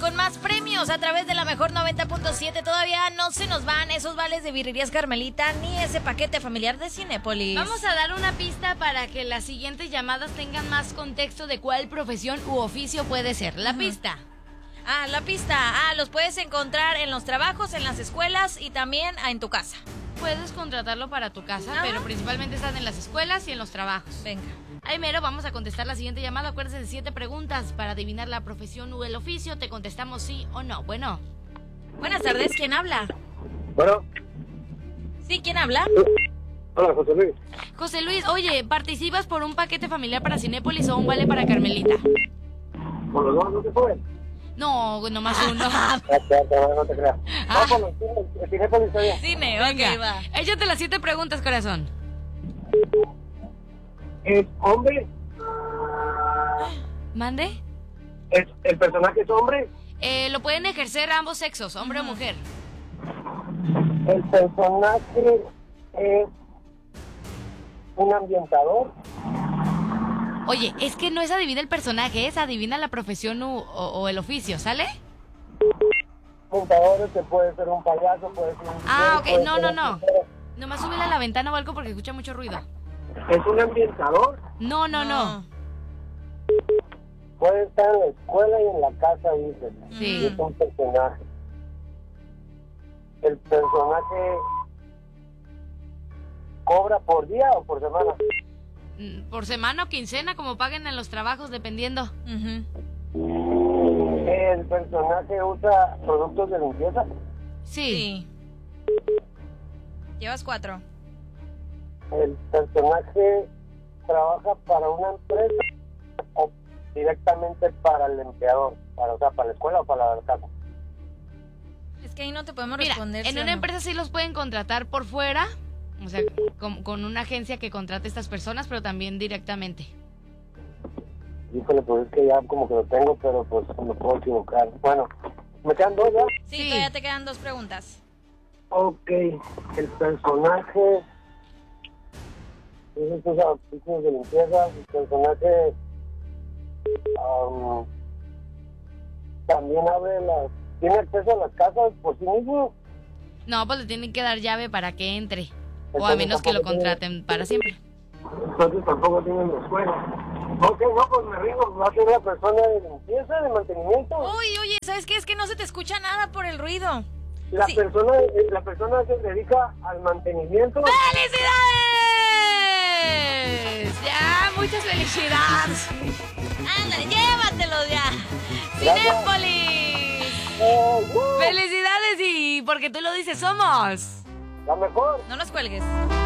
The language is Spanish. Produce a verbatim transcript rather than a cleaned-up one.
con más premios a través de la Mejor noventa punto siete. Todavía no se nos van esos vales de Birrerías Carmelita ni ese paquete familiar de Cinépolis. Vamos a dar una pista para que las siguientes llamadas tengan más contexto de cuál profesión u oficio puede ser. La uh-huh. pista. Ah, la pista. Ah, los puedes encontrar en los trabajos, en las escuelas y también en tu casa. Puedes contratarlo para tu casa, Ajá. pero principalmente están en las escuelas y en los trabajos. Venga. Ahí mero, vamos a contestar la siguiente llamada. Acuérdense de siete preguntas para adivinar la profesión o el oficio. Te contestamos sí o no. Bueno. Buenas tardes, ¿quién habla? Bueno. Sí, ¿quién habla? Hola, José Luis. José Luis, oye, ¿participas por un paquete familiar para Cinépolis o un vale para Carmelita? ¿Por los dos no se puede? No, nomás uno. No te creas. Ah. No, por los Cinépolis está bien. Cine, Venga, ok, va. échate las siete preguntas, corazón. ¿Es hombre? ¿Mande? ¿Es el personaje es hombre? Eh, lo pueden ejercer ambos sexos, hombre uh-huh. o mujer. ¿El personaje es un ambientador? Oye, es que no es adivina el personaje, es adivina la profesión o, o, o el oficio, ¿sale? Ambientador que puede ser un payaso, puede ser un... Ah, ok, no, no, un no. Nomás súbele a la ventana o algo porque escucha mucho ruido. ¿Es un ambientador? No, no, no. Puede estar en la escuela y en la casa, dice. Sí. Es un personaje. ¿El personaje cobra por día o por semana? Por semana o quincena, como paguen en los trabajos, dependiendo. Uh-huh. ¿El personaje usa productos de limpieza? Sí. sí. Llevas cuatro. ¿El personaje trabaja para una empresa o directamente para el empleador? Para, o sea, para la escuela o para la casa. Es que ahí no te podemos Mira, responder. en ¿sí una no? empresa sí los pueden contratar por fuera, o sea, con, con una agencia que contrate a estas personas, pero también directamente. Híjole, pues es que ya como que lo tengo, pero pues me puedo equivocar. Bueno, ¿me quedan dos ya? Sí, Sí. todavía te quedan dos preguntas. Ok, el personaje... ¿Es usa artículos de limpieza? El personaje... Um, también abre las... ¿Tiene acceso a las casas por sí mismo? No, pues le tienen que dar llave para que entre. O Entonces, a menos que lo tampoco tiene- contraten para siempre. Entonces tampoco tienen la escuela. Ok, no, pues me rindo. ¿Va a ser una persona de limpieza, de mantenimiento? Uy, oye, ¿sabes qué? Es que no se te escucha nada por el ruido. La Sí. persona la persona se dedica al mantenimiento. ¡Felicidades! Ya, muchas felicidades. Ándale, llévatelo ya. Gracias. Cinépolis. Eh, uh, Felicidades y porque tú lo dices somos. la mejor. No nos cuelgues.